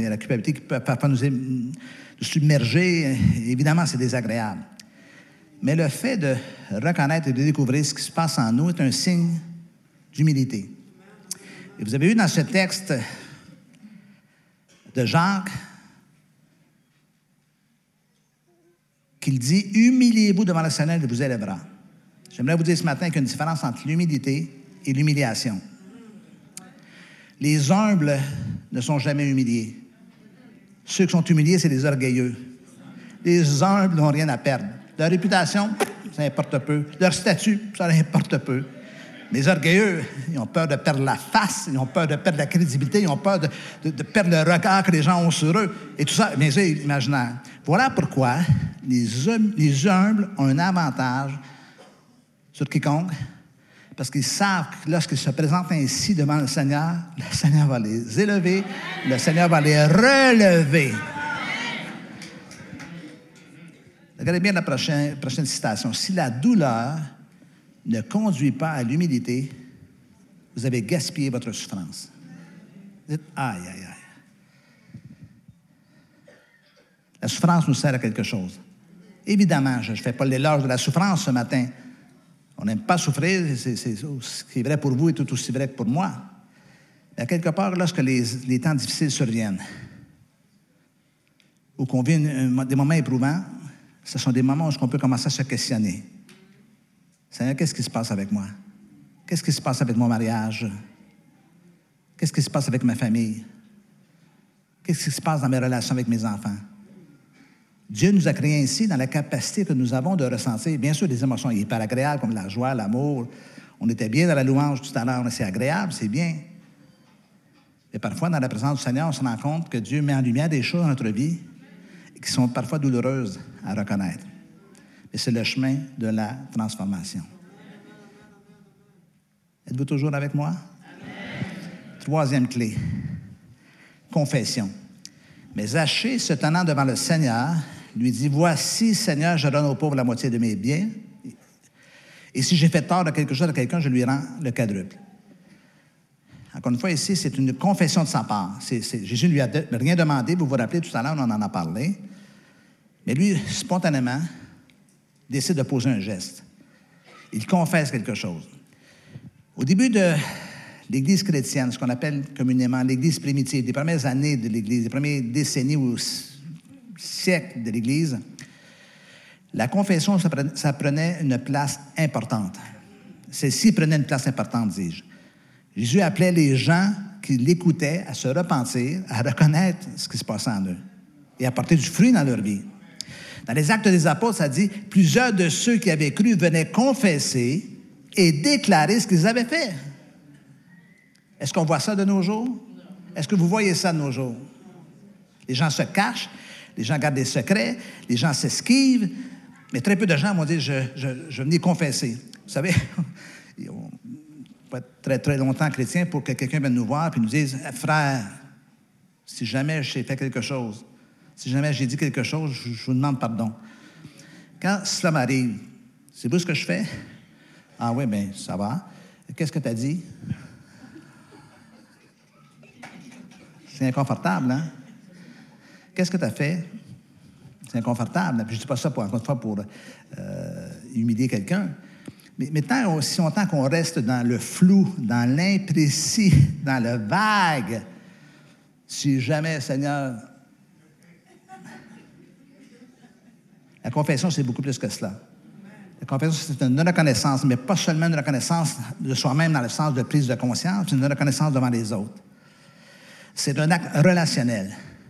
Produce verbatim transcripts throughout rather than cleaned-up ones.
il y a la culpabilité qui peut parfois nous, nous submerger. Évidemment, c'est désagréable. Mais le fait de reconnaître et de découvrir ce qui se passe en nous est un signe d'humilité. Et vous avez vu dans ce texte de Jacques qu'il dit « Humiliez-vous devant le Seigneur, il vous élèvera ». J'aimerais vous dire ce matin qu'il y a une différence entre l'humilité et l'humiliation. Les humbles ne sont jamais humiliés. Ceux qui sont humiliés, c'est les orgueilleux. Les humbles n'ont rien à perdre. Leur réputation, ça importe peu. Leur statut, ça importe peu. Les orgueilleux, ils ont peur de perdre la face, ils ont peur de perdre la crédibilité, ils ont peur de, de, de perdre le regard que les gens ont sur eux. Et tout ça, bien sûr, imaginaire. Voilà pourquoi les, hum, les humbles ont un avantage sur quiconque, parce qu'ils savent que lorsqu'ils se présentent ainsi devant le Seigneur, le Seigneur va les élever, le Seigneur va les relever. Regardez bien la prochaine, prochaine citation. Si la douleur ne conduit pas à l'humilité, vous avez gaspillé votre souffrance. Vous dites, aïe, aïe, aïe. La souffrance nous sert à quelque chose. Évidemment, je ne fais pas l'éloge de la souffrance ce matin. On n'aime pas souffrir, c'est, c'est, ce qui est vrai pour vous est tout aussi vrai que pour moi. Mais à quelque part, lorsque les, les temps difficiles surviennent, ou qu'on vit une, un, des moments éprouvants, ce sont des moments où on peut commencer à se questionner. Seigneur, qu'est-ce qui se passe avec moi? Qu'est-ce qui se passe avec mon mariage? Qu'est-ce qui se passe avec ma famille? Qu'est-ce qui se passe dans mes relations avec mes enfants? Dieu nous a créés ainsi dans la capacité que nous avons de ressentir, bien sûr, des émotions hyper agréables comme la joie, l'amour. On était bien dans la louange tout à l'heure, c'est agréable, c'est bien. Et parfois, dans la présence du Seigneur, on se rend compte que Dieu met en lumière des choses dans notre vie qui sont parfois douloureuses à reconnaître. Et c'est le chemin de la transformation. Êtes-vous toujours avec moi? Amen. Troisième clé. Confession. Mais Zachée, se tenant devant le Seigneur, lui dit, « Voici, Seigneur, je donne aux pauvres la moitié de mes biens, et si j'ai fait tort de quelque chose à quelqu'un, je lui rends le quadruple. » Encore une fois, ici, c'est une confession de sa part. C'est, c'est, Jésus ne lui a de, rien demandé. Vous vous rappelez, tout à l'heure, on en a parlé. Mais lui, spontanément, décide de poser un geste. Il confesse quelque chose. Au début de l'Église chrétienne, ce qu'on appelle communément l'Église primitive, des premières années de l'Église, des premières décennies ou siècles de l'Église, la confession, ça prenait, ça prenait une place importante. Celle-ci prenait une place importante, dis-je. Jésus appelait les gens qui l'écoutaient à se repentir, à reconnaître ce qui se passait en eux et à porter du fruit dans leur vie. Dans les Actes des Apôtres, ça dit « Plusieurs de ceux qui avaient cru venaient confesser et déclarer ce qu'ils avaient fait. » Est-ce qu'on voit ça de nos jours? Est-ce que vous voyez ça de nos jours? Les gens se cachent, les gens gardent des secrets, les gens s'esquivent, mais très peu de gens vont dire je, « je, je venais confesser ». Vous savez, on peut être très, très longtemps chrétien pour que quelqu'un vienne nous voir et nous dise « Frère, si jamais j'ai fait quelque chose, si jamais j'ai dit quelque chose, je, je vous demande pardon. » Quand cela m'arrive, c'est vous ce que je fais? Ah oui, bien, ça va. Qu'est-ce que tu as dit? C'est inconfortable, hein? Qu'est-ce que tu as fait? C'est inconfortable. Je ne dis pas ça pour, encore une fois pour euh, humilier quelqu'un. Mais, mais tant aussi longtemps qu'on reste dans le flou, dans l'imprécis, dans le vague, si jamais, Seigneur... La confession, c'est beaucoup plus que cela. La confession, c'est une reconnaissance, mais pas seulement une reconnaissance de soi-même dans le sens de prise de conscience, c'est une reconnaissance devant les autres. C'est un acte relationnel.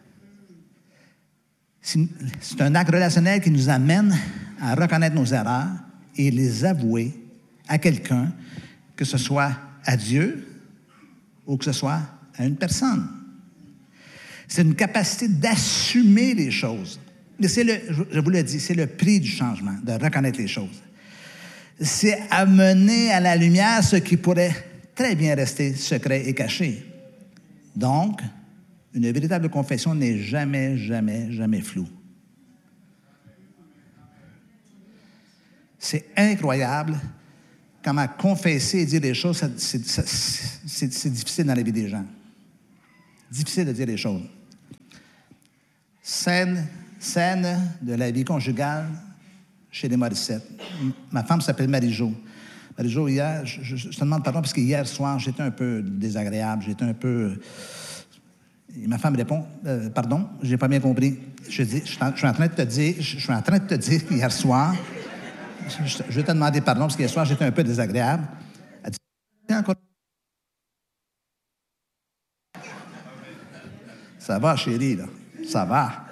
C'est un acte relationnel qui nous amène à reconnaître nos erreurs et les avouer à quelqu'un, que ce soit à Dieu ou que ce soit à une personne. C'est une capacité d'assumer les choses. Mais c'est le, je vous le dis, c'est le prix du changement, de reconnaître les choses. C'est amener à la lumière ce qui pourrait très bien rester secret et caché. Donc, une véritable confession n'est jamais, jamais, jamais floue. C'est incroyable comment confesser et dire des choses, ça, c'est, ça, c'est, c'est difficile dans la vie des gens. Difficile de dire des choses. Scène, scène de la vie conjugale chez les Morissette. M- Ma femme s'appelle Marie-Jo. Marie-Jo, hier, je, je- je te demande pardon parce que hier soir, j'étais un peu désagréable, j'étais un peu... Et ma femme répond, euh, pardon, j'ai pas bien compris. Je dis, je suis en, je suis en train de te dire, je, je suis en train de te dire qu'hier soir, je, je- je vais te demander pardon parce qu'hier soir, j'étais un peu désagréable. Elle dit, encore... Ça va, chérie, là. Ça va.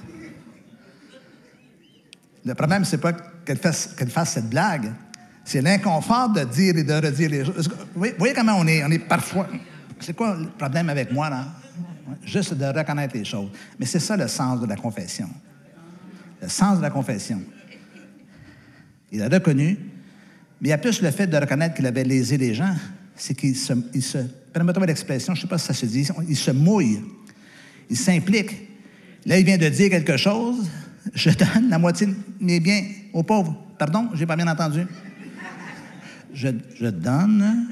Le problème, c'est pas qu'elle fasse, qu'elle fasse cette blague. C'est l'inconfort de dire et de redire les choses. Vous voyez, vous voyez comment on est, on est parfois... C'est quoi le problème avec moi, là? Juste de reconnaître les choses. Mais c'est ça le sens de la confession. Le sens de la confession. Il a reconnu, mais il y a plus le fait de reconnaître qu'il avait lésé les gens, c'est qu'il se... Il se permettez-moi l'expression, je ne sais pas si ça se dit, il se mouille. Il s'implique. Là, il vient de dire quelque chose. Je donne la moitié de mes biens aux pauvres. Pardon, je n'ai pas bien entendu. Je, je donne.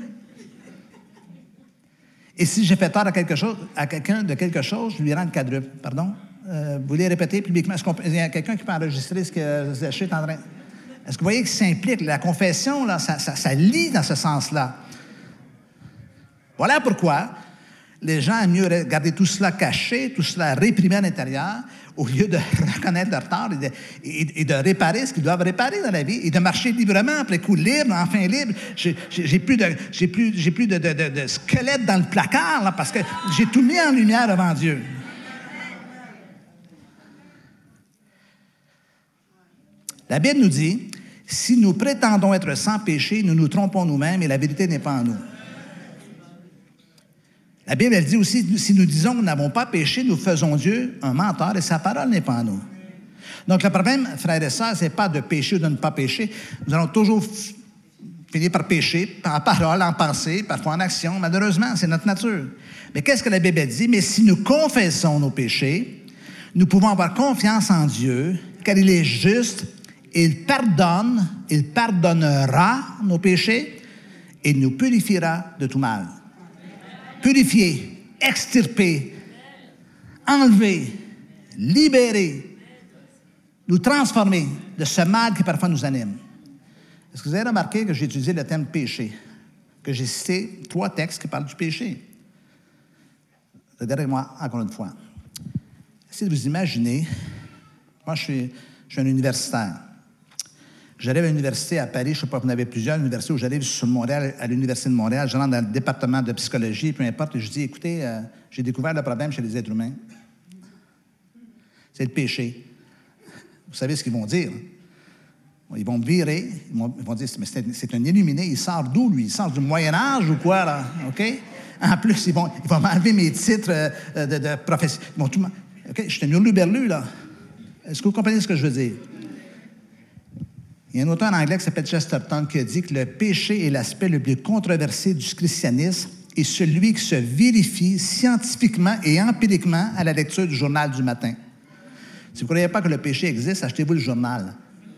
Et si j'ai fait tort à quelque chose, à quelqu'un de quelque chose, je lui rends le quadruple. Pardon? Euh, vous voulez répéter publiquement? Est-ce qu'on peut, il y a quelqu'un qui peut enregistrer ce que Zaché est en train... Est-ce que vous voyez qu'il s'implique? La confession, là, ça, ça, ça lie dans ce sens-là. Voilà pourquoi les gens aiment mieux garder tout cela caché, tout cela réprimé à l'intérieur, au lieu de reconnaître leur tort et de, et, et de réparer ce qu'ils doivent réparer dans la vie et de marcher librement, après coup libre, enfin libre. J'ai, j'ai, j'ai plus de, j'ai plus, j'ai plus de, de, de, de squelette dans le placard là, parce que j'ai tout mis en lumière devant Dieu. La Bible nous dit, si nous prétendons être sans péché, nous nous trompons nous-mêmes et la vérité n'est pas en nous. La Bible, elle dit aussi, si nous disons que nous n'avons pas péché, nous faisons Dieu un menteur et sa parole n'est pas en nous. Donc, le problème, frères et sœurs, ce n'est pas de pécher ou de ne pas pécher. Nous allons toujours f- finir par pécher, en parole, en pensée, parfois en action. Malheureusement, c'est notre nature. Mais qu'est-ce que la Bible dit? Mais si nous confessons nos péchés, nous pouvons avoir confiance en Dieu, car il est juste, il pardonne, il pardonnera nos péchés et nous purifiera de tout mal. Purifier, extirper, enlever, libérer, nous transformer de ce mal qui parfois nous anime. Est-ce que vous avez remarqué que j'ai utilisé le thème péché, que j'ai cité trois textes qui parlent du péché? Regardez-moi encore une fois. Essayez de vous imaginer, moi je suis, je suis un universitaire. J'arrive à l'université à Paris, je ne sais pas, vous en avez plusieurs universités où j'arrive sur Montréal, à l'Université de Montréal, je rentre dans le département de psychologie, peu importe, et je dis, écoutez, euh, j'ai découvert le problème chez les êtres humains. C'est le péché. Vous savez ce qu'ils vont dire? Ils vont me virer, ils vont, ils vont dire, mais c'est, c'est un illuminé, il sort d'où, lui? Il sort du Moyen-Âge ou quoi, là? OK? En plus, ils vont, ils vont m'enlever mes titres euh, de, de professeur. Ils vont tout OK? Je suis un hurluberlu, là. Est-ce que vous comprenez ce que je veux dire? Il y a un auteur en anglais qui s'appelle Chesterton qui a dit que le péché est l'aspect le plus controversé du christianisme et celui qui se vérifie scientifiquement et empiriquement à la lecture du journal du matin. Si vous ne croyez pas que le péché existe, achetez-vous le journal.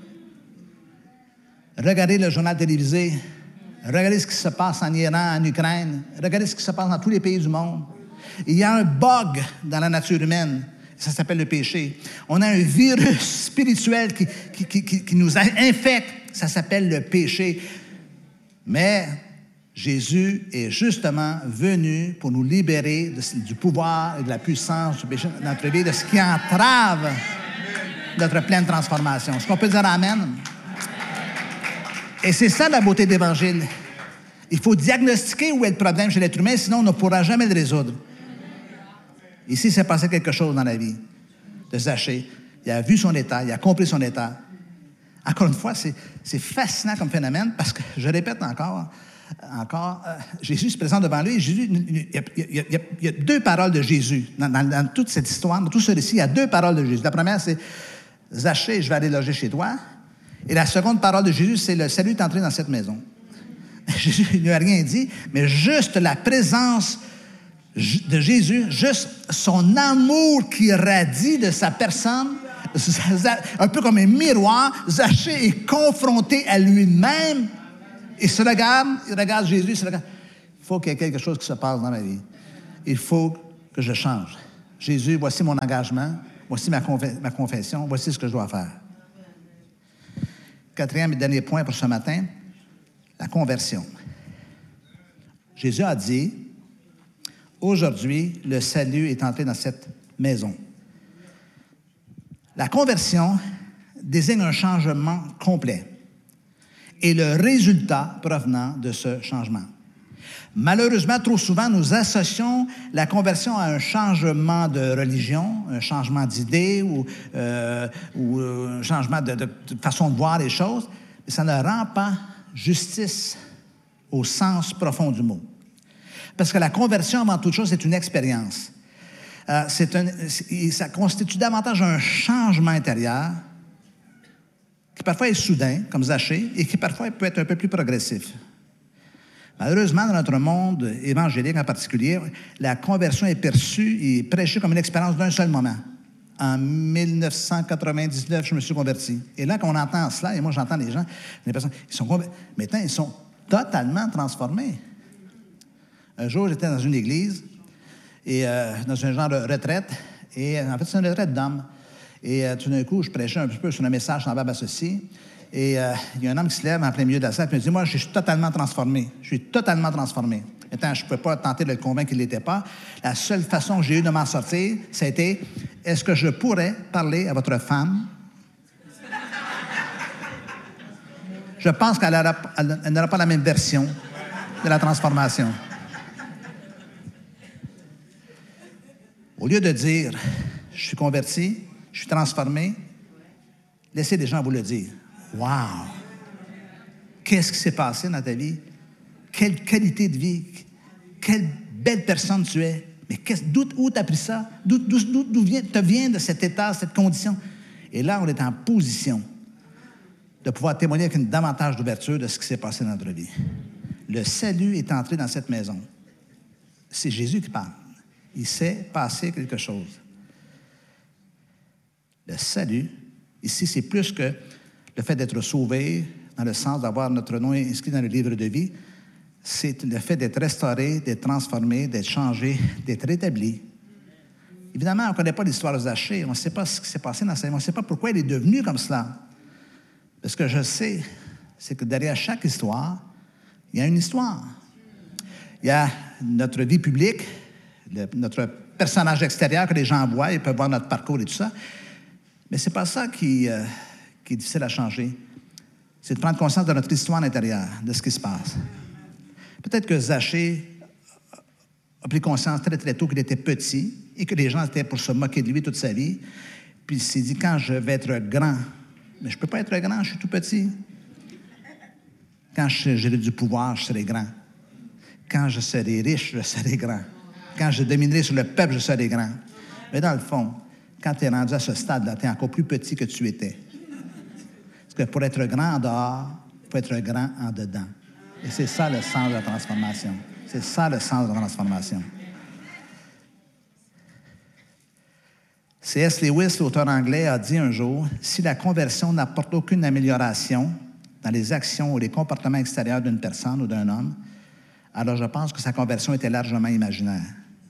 Regardez le journal télévisé. Regardez ce qui se passe en Iran, en Ukraine. Regardez ce qui se passe dans tous les pays du monde. Il y a un bug dans la nature humaine. Ça s'appelle le péché. On a un virus spirituel qui, qui, qui, qui nous infecte. Ça s'appelle le péché. Mais Jésus est justement venu pour nous libérer de, du pouvoir et de la puissance du péché dans notre vie, de ce qui entrave notre pleine transformation. Est-ce qu'on peut dire Amen? Et c'est ça la beauté de l'Évangile. Il faut diagnostiquer où est le problème chez l'être humain, sinon on ne pourra jamais le résoudre. Ici, il s'est passé quelque chose dans la vie de Zachée. Il a vu son état, il a compris son état. Encore une fois, c'est, c'est fascinant comme phénomène parce que, je répète encore, encore euh, Jésus se présente devant lui. Jésus, il, y a, il, y a, il y a deux paroles de Jésus. Dans, dans, dans toute cette histoire, dans tout ce récit, il y a deux paroles de Jésus. La première, c'est « Zachée, je vais aller loger chez toi ». Et la seconde parole de Jésus, c'est « Le salut est entré dans cette maison ». Jésus ne lui a rien dit, mais juste la présence de Jésus, juste son amour qui radie de sa personne, un peu comme un miroir, Zachée est confronté à lui-même. Il se regarde, il regarde Jésus, il se regarde. Il faut qu'il y ait quelque chose qui se passe dans ma vie. Il faut que je change. Jésus, voici mon engagement. voici ma, conf- ma confession, voici ce que je dois faire. Quatrième et dernier point pour ce matin, la conversion. Jésus a dit, aujourd'hui, le salut est entré dans cette maison. La conversion désigne un changement complet et le résultat provenant de ce changement. Malheureusement, trop souvent, nous associons la conversion à un changement de religion, un changement d'idée ou, euh, ou un changement de, de, de façon de voir les choses, mais ça ne rend pas justice au sens profond du mot. Parce que la conversion, avant toute chose, c'est une expérience. Euh, c'est un, c'est, ça constitue davantage un changement intérieur qui parfois est soudain, comme Zachée, et qui parfois peut être un peu plus progressif. Malheureusement, dans notre monde évangélique en particulier, la conversion est perçue et prêchée comme une expérience d'un seul moment. En mille neuf cent quatre-vingt-dix-neuf, je me suis converti. Et là, quand on entend cela, et moi j'entends les gens, les personnes, ils sont conver- maintenant, ils sont totalement transformés. Un jour, j'étais dans une église, et euh, dans un genre de retraite, et en fait, c'est une retraite d'hommes. Et euh, tout d'un coup, je prêchais un petit peu sur un message semblable à ceci. Et euh, il y a un homme qui se lève en plein milieu de la salle et me dit, moi, je suis totalement transformé. Je suis totalement transformé. Maintenant, je ne pouvais pas tenter de le convaincre qu'il ne l'était pas. La seule façon que j'ai eue de m'en sortir, ça a été, est-ce que je pourrais parler à votre femme? Je pense qu'elle aura, elle, elle n'aura pas la même version de la transformation. Au lieu de dire, je suis converti, je suis transformé, laissez les gens vous le dire. Wow! Qu'est-ce qui s'est passé dans ta vie? Quelle qualité de vie? Quelle belle personne tu es? Mais d'où, où tu as pris ça? D'où, d'où, d'où vient, te vient de cet état, cette condition? Et là, on est en position de pouvoir témoigner avec une davantage d'ouverture de ce qui s'est passé dans notre vie. Le salut est entré dans cette maison. C'est Jésus qui parle. Il s'est passé quelque chose. Le salut, ici, c'est plus que le fait d'être sauvé, dans le sens d'avoir notre nom inscrit dans le livre de vie, c'est le fait d'être restauré, d'être transformé, d'être changé, d'être rétabli. Évidemment, on ne connaît pas l'histoire de Zachée, on ne sait pas ce qui s'est passé dans sa vie, on ne sait pas pourquoi il est devenu comme cela. Ce que je sais, c'est que derrière chaque histoire, il y a une histoire. Il y a notre vie publique, le, notre personnage extérieur que les gens voient, ils peuvent voir notre parcours et tout ça. Mais ce n'est pas ça qui, euh, qui est difficile à changer. C'est de prendre conscience de notre histoire intérieure, de ce qui se passe. Peut-être que Zachée a pris conscience très, très tôt qu'il était petit et que les gens étaient pour se moquer de lui toute sa vie. Puis il s'est dit, quand je vais être grand, mais je ne peux pas être grand, je suis tout petit. Quand j'aurai du pouvoir, je serai grand. Quand je serai riche, je serai grand. Quand je dominerai sur le peuple, je serai grand. Mais dans le fond, quand tu es rendu à ce stade-là, tu es encore plus petit que tu étais. Parce que pour être grand en dehors, il faut être grand en dedans. Et c'est ça le sens de la transformation. C'est ça le sens de la transformation. C S Lewis, l'auteur anglais, a dit un jour, « Si la conversion n'apporte aucune amélioration dans les actions ou les comportements extérieurs d'une personne ou d'un homme, alors je pense que sa conversion était largement imaginaire. »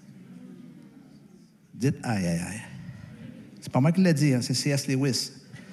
Dites « aïe, aïe, aïe ». C'est pas moi qui l'ai dit, hein, c'est C S Lewis.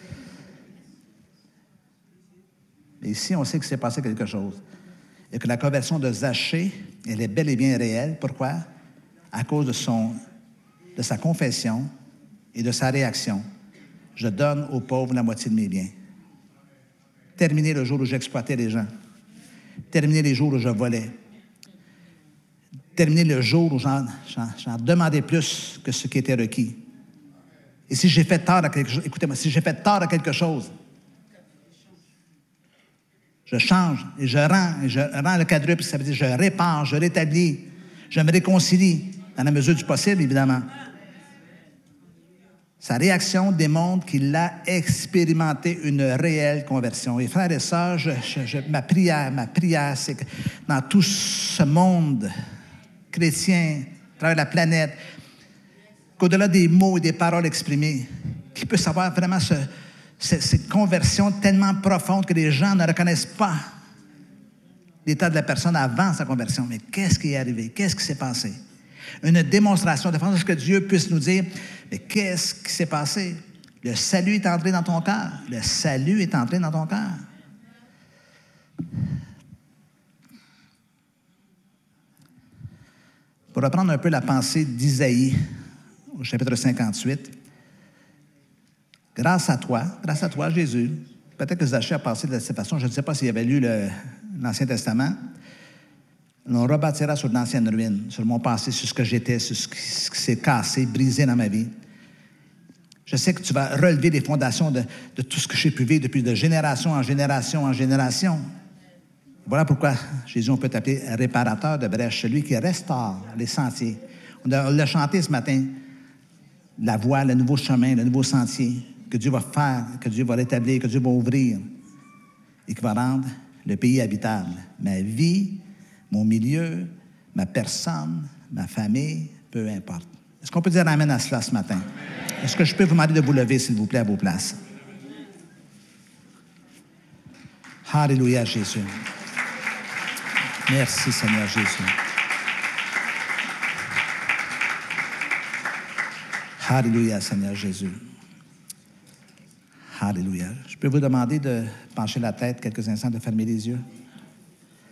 Mais ici, on sait qu'il s'est passé quelque chose. Et que la conversion de Zachée, elle est bel et bien réelle. Pourquoi? À cause de, son, de sa confession et de sa réaction. Je donne aux pauvres la moitié de mes biens. Terminé le jour où j'exploitais les gens. Terminé les jours où je volais. Terminé le jour où j'en, j'en, j'en demandais plus que ce qui était requis. Et si j'ai fait tort à quelque chose, écoutez-moi, si j'ai fait tort à quelque chose, je change et je rends, et je rends le quadruple, ça veut dire je répare, je rétablis, je me réconcilie, dans la mesure du possible, évidemment. Sa réaction démontre qu'il a expérimenté une réelle conversion. Et frères et sœurs, je, je, je, ma prière, ma prière, c'est que dans tout ce monde chrétien, à travers la planète, qu'au-delà des mots et des paroles exprimées, qu'il puisse avoir vraiment ce, ce, cette conversion tellement profonde que les gens ne reconnaissent pas l'état de la personne avant sa conversion. Mais qu'est-ce qui est arrivé? Qu'est-ce qui s'est passé? Une démonstration, de façon à ce que Dieu puisse nous dire, mais qu'est-ce qui s'est passé? Le salut est entré dans ton cœur. Le salut est entré dans ton cœur. Pour reprendre un peu la pensée d'Isaïe, au chapitre cinquante-huit, grâce à toi, grâce à toi, Jésus, peut-être que Zachée a passé de cette façon, je ne sais pas s'il avait lu le, l'Ancien Testament, on rebâtira sur d'anciennes ruines, sur mon passé, sur ce que j'étais, sur ce qui, ce qui s'est cassé, brisé dans ma vie. Je sais que tu vas relever les fondations de, de tout ce que j'ai pu vivre depuis de génération en génération en génération. Voilà pourquoi, Jésus, on peut t'appeler réparateur de brèches, celui qui restaure les sentiers. On l'a chanté ce matin, la voie, le nouveau chemin, le nouveau sentier que Dieu va faire, que Dieu va rétablir, que Dieu va ouvrir et qui va rendre le pays habitable. Ma vie, mon milieu, ma personne, ma famille, peu importe. Est-ce qu'on peut dire amen à cela ce matin? Amen. Est-ce que je peux vous demander de vous lever, s'il vous plaît, à vos places? Alléluia, Jésus. Merci, Seigneur Jésus. Alléluia, Seigneur Jésus. Alléluia. Je peux vous demander de pencher la tête quelques instants, de fermer les yeux?